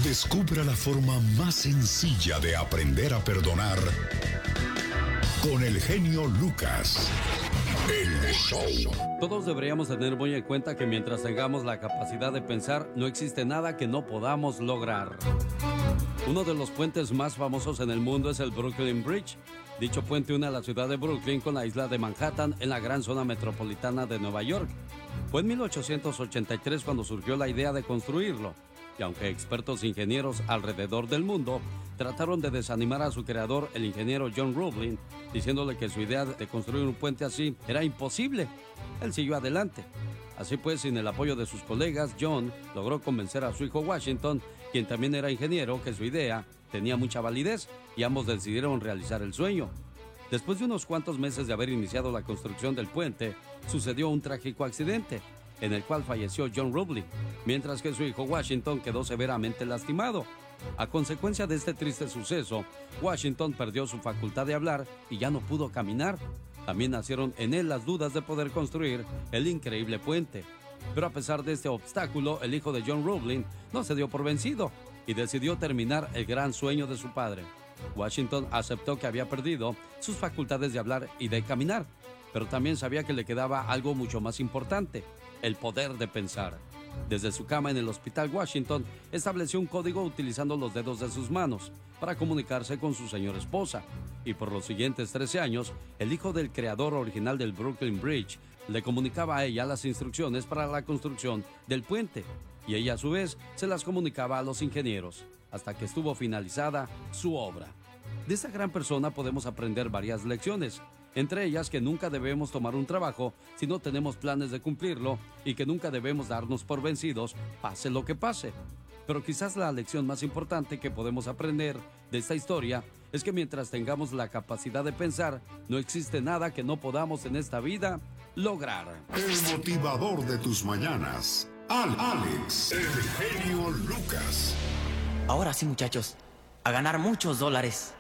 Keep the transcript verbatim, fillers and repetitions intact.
Descubra la forma más sencilla de aprender a perdonar con el genio Lucas. El show. Todos deberíamos tener muy en cuenta que mientras tengamos la capacidad de pensar, no existe nada que no podamos lograr. Uno de los puentes más famosos en el mundo es el Brooklyn Bridge. Dicho puente une a la ciudad de Brooklyn con la isla de Manhattan en la gran zona metropolitana de Nueva York. Fue en mil ochocientos ochenta y tres cuando surgió la idea de construirlo. Y aunque expertos ingenieros alrededor del mundo trataron de desanimar a su creador, el ingeniero John Roebling, diciéndole que su idea de construir un puente así era imposible, él siguió adelante. Así pues, sin el apoyo de sus colegas, John logró convencer a su hijo Washington, quien también era ingeniero, que su idea tenía mucha validez y ambos decidieron realizar el sueño. Después de unos cuantos meses de haber iniciado la construcción del puente, sucedió un trágico accidente, en el cual falleció John Roebling, mientras que su hijo Washington quedó severamente lastimado. A consecuencia de este triste suceso, Washington perdió su facultad de hablar y ya no pudo caminar. También nacieron en él las dudas de poder construir el increíble puente. Pero a pesar de este obstáculo, el hijo de John Roebling no se dio por vencido y decidió terminar el gran sueño de su padre. Washington aceptó que había perdido sus facultades de hablar y de caminar, pero también sabía que le quedaba algo mucho más importante: el poder de pensar. Desde su cama en el hospital, Washington estableció un código utilizando los dedos de sus manos para comunicarse con su señora esposa. Y por los siguientes trece años, el hijo del creador original del Brooklyn Bridge le comunicaba a ella las instrucciones para la construcción del puente, y ella a su vez se las comunicaba a los ingenieros, hasta que estuvo finalizada su obra. De esta gran persona podemos aprender varias lecciones, entre ellas que nunca debemos tomar un trabajo si no tenemos planes de cumplirlo y que nunca debemos darnos por vencidos, pase lo que pase. Pero quizás la lección más importante que podemos aprender de esta historia es que mientras tengamos la capacidad de pensar, no existe nada que no podamos en esta vida lograr. El motivador de tus mañanas, Al Alex, el genio Lucas. Ahora sí, muchachos, a ganar muchos dólares.